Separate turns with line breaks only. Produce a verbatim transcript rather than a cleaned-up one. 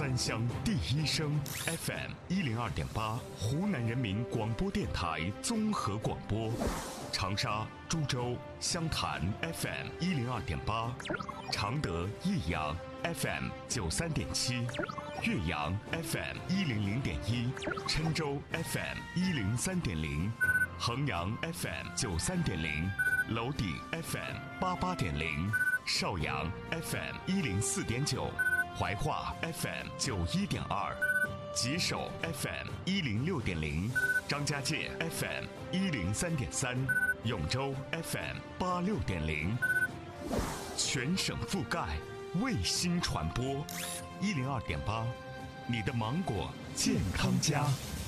三乡第一声 F M 一零二点八，湖南人民广播电台综合广播。长沙、株洲、湘潭 F M 一零二点八，常德、益阳 F M 九三点七，岳阳 F M 一零零点一，郴州 F M 一零三点零，衡阳 F M 九三点零，娄底 F M 八八点零，邵阳 F M 一零四点九，怀化 F M 九一点二，吉首 F M 一零六点零，张家界 F M 一零三点三，永州 F M 八六点零，全省覆盖，卫星传播，一零二点八，你的芒果健康家。